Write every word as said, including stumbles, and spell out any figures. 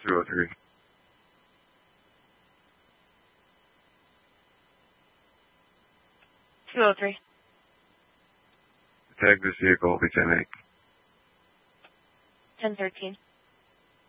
two oh three. two oh three. Tag this vehicle will be ten eight. ten thirteen.